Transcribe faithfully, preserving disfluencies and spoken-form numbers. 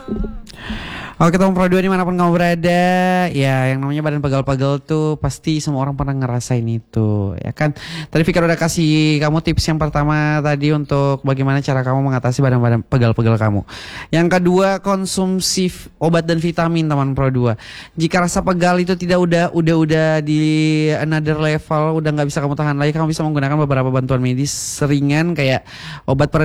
Oke teman Pro dua dimanapun kamu berada, ya yang namanya badan pegal-pegal tuh pasti semua orang pernah ngerasain itu, ya kan? Tadi Fikar udah kasih kamu tips yang pertama tadi untuk bagaimana cara kamu mengatasi badan-badan pegal-pegal kamu. Yang kedua, konsumsi obat dan vitamin teman Pro dua. Jika rasa pegal itu tidak udah udah udah di another level, udah nggak bisa kamu tahan lagi, kamu bisa menggunakan beberapa bantuan medis ringan kayak obat